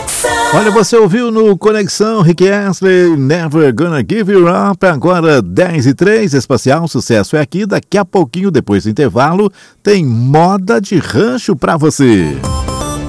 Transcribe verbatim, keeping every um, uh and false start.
Olha, você ouviu no Conexão Rick Astley, Never Gonna Give You Up, agora dez e três, Espacial, sucesso é aqui, daqui a pouquinho, depois do intervalo, tem moda de rancho pra você.